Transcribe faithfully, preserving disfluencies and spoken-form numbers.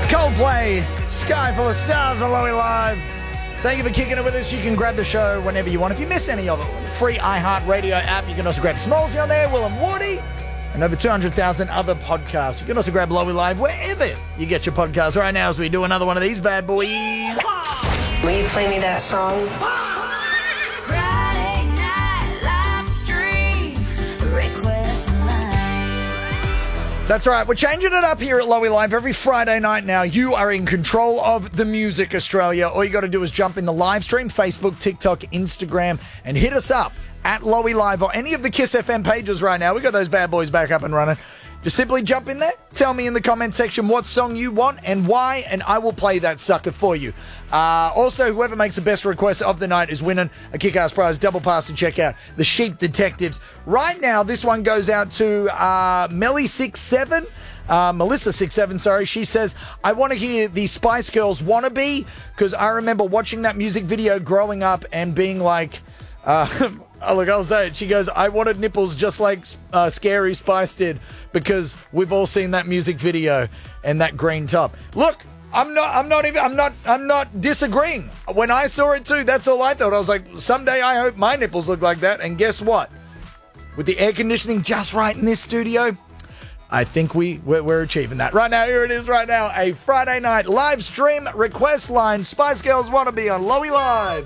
Coldplay, Sky Full of Stars on Lowy Live. Thank you for kicking it with us. You can grab the show whenever you want. If you miss any of it, free iHeartRadio app. You can also grab Smallsy on there, Will and Woody, and over two hundred thousand other podcasts. You can also grab Lowy Live wherever you get your podcasts right now as we do another one of these bad boys. Will you play me that song? Friday night live stream request line. That's right. We're changing it up here at Lowy Live every Friday night now. You are in control of the music, Australia. All you got to do is jump in the live stream, Facebook, TikTok, Instagram, and hit us up at Lowy Live or any of the Kiss F M pages right now. We got those bad boys back up and running. Just simply jump in there, tell me in the comment section what song you want and why, and I will play that sucker for you. Uh, also, whoever makes the best request of the night is winning a kick-ass prize double pass to check out The Sheep Detectives. Right now, this one goes out to uh, Melly six seven. Uh, Melissa six seven, sorry. She says, I want to hear the Spice Girls Wannabe, because I remember watching that music video growing up and being like... Uh, Oh, look, I'll say it. She goes, I wanted nipples just like uh, Scary Spice did, because we've all seen that music video and that green top. Look, I'm not, I'm not even, I'm not, I'm not disagreeing. When I saw it too, that's all I thought. I was like, someday I hope my nipples look like that. And guess what? With the air conditioning just right in this studio, I think we, we're, we're achieving that. Right now, here it is right now, a Friday night live stream request line. Spice Girls Wannabe on Lowy Live.